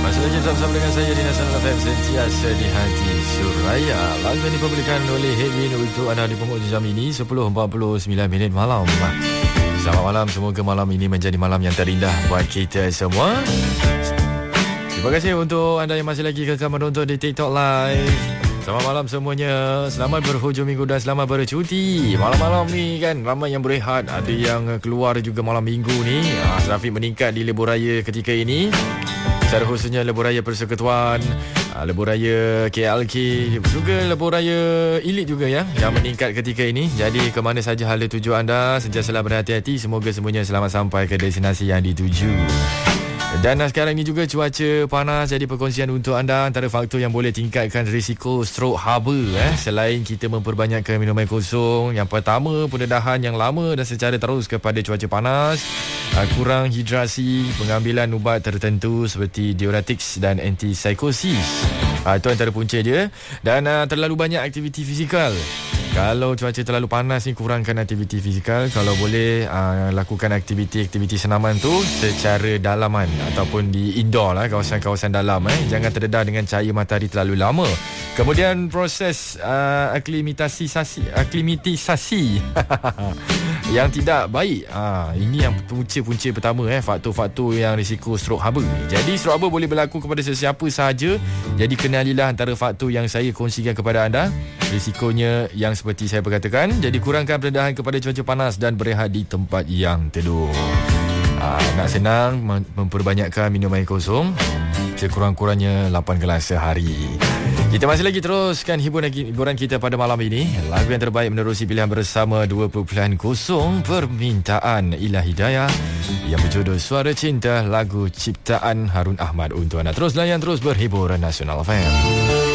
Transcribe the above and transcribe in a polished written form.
Masih lagi bersama dengan saya di Nasional FM, sentiasa di hati Suraya. Lagu ini dipublikkan oleh Hedwin untuk anda di penghujung jam ini 10.49 malam. Selamat malam, semoga malam ini menjadi malam yang terindah buat kita semua. Terima kasih untuk anda yang masih lagi kekal menonton di TikTok Live. Selamat malam semuanya. Selamat berhujung minggu dan selamat bercuti. Malam-malam ni kan ramai yang berehat, ada yang keluar juga malam minggu ni. Trafik meningkat di lebuh raya ketika ini. Secara khususnya lebuh raya Persekutuan, lebuh raya KLK, juga lebuh raya Elite juga ya, yang meningkat ketika ini. Jadi ke mana saja hala tuju anda, sentiasalah berhati-hati. Semoga semuanya selamat sampai ke destinasi yang dituju. Dan sekarang ini juga cuaca panas jadi perkongsian untuk anda antara faktor yang boleh tingkatkan risiko stroke haba. Selain kita memperbanyakkan minum air kosong, yang pertama pendedahan yang lama dan secara terus kepada cuaca panas, kurang hidrasi, pengambilan ubat tertentu seperti diuretics dan antipsikosis. Itu antara punca dia. Dan terlalu banyak aktiviti fizikal. Kalau cuaca terlalu panas ni, kurangkan aktiviti fizikal. Kalau boleh lakukan aktiviti senaman tu secara dalaman ataupun di indoor lah, kawasan-kawasan dalam. Jangan terdedah dengan cahaya matahari terlalu lama. Kemudian proses aklimatisasi yang tidak baik. Ini yang punca-punca pertama, faktor-faktor yang risiko stroke haba. Jadi stroke haba boleh berlaku kepada sesiapa sahaja. Jadi kenalilah antara faktor yang saya kongsikan kepada anda. Risikonya yang seperti saya berkatakan. Jadi kurangkan pendedahan kepada cuaca panas dan berehat di tempat yang teduh. Nak senang, memperbanyakkan minum air kosong, sekurang-kurangnya 8 gelas sehari. Kita masih lagi teruskan hiburan kita pada malam ini. Lagu yang terbaik menerusi pilihan bersama 20.0 permintaan Ila Hidayah yang berjudul Suara Cinta, lagu ciptaan Harun Ahmad untuk anda. Terus layan, terus berhibur Nasional FM.